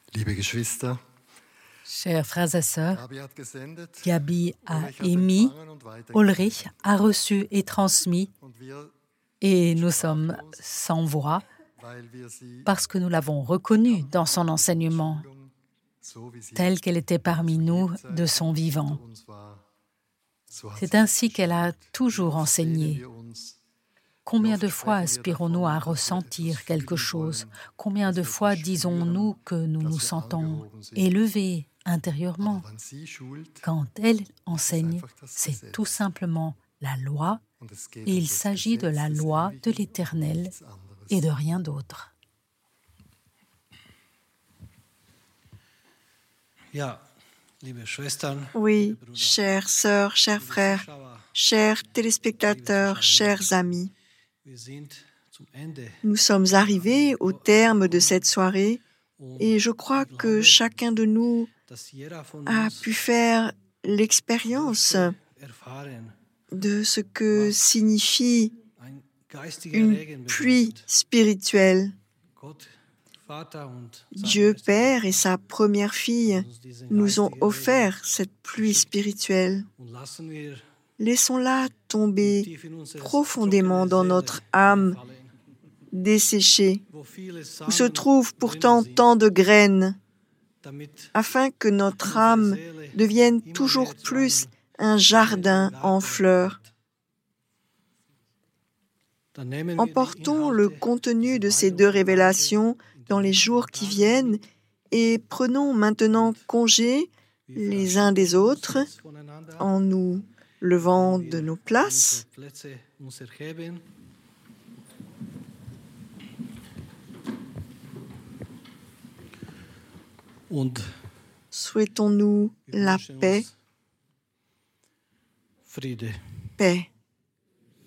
Liebe Geschwister, Chers frères et sœurs, Gabi hat gesendet, Gabi a Ulrich hat émis, empfangen und weitergegeben. Ulrich a reçu et transmis, Und wir, et nous sommes sans voix weil wir sie parce que nous l'avons reconnue dans son enseignement, so wie sie telle qu'elle était parmi nous de son vivant. uns war, so hat C'est sie ainsi qu'elle a toujours sehnen enseigné. wir uns. Combien de fois aspirons-nous à ressentir quelque chose? Combien de fois disons-nous que nous nous sentons élevés intérieurement? Wann sie schult, Quand elle enseigne, c'est tout simplement la loi, und es geht et um il das s'agit de la Gesetz des loi de Ewigen, l'Éternel nichts anderes. et de rien d'autre. Ja, liebe Schwestern, Oui, chères sœurs, chers frères, Zuschauer, chers téléspectateurs, chers amis, wir sind zum Ende nous sommes arrivés au terme de cette soirée et je crois que chacun de nous dass jeder von a uns pu faire l'expérience erfahren, de ce que signifie ein geistiger une Regen pluie bedeutet. spirituelle. Gott, Vater und Dieu Père et sa première fille uns diesen nous ont geistigen offert cette pluie spirituelle. Regen und lassen wir Laissons-la tomber tief in unsere profondément trockene dans Seele notre âme fallen, desséchée, wo viele où se Samen trouvent pourtant drinnen sind, tant de graines, damit afin que notre âme unsere Seele devienne immer toujours mehr zu plus einem un jardin en fleurs. Dann nehmen wir die Emportons le Inhalte contenu de dieser ces deux beiden révélations in dans les den jours qui Tagen, viennent et prenons maintenant congé wir les uns des autres uns voneinander, en nous levant de nos places. unsere Plätze uns erheben. Und Souhaitons-nous wir la wünschen paix, uns Friede. paix.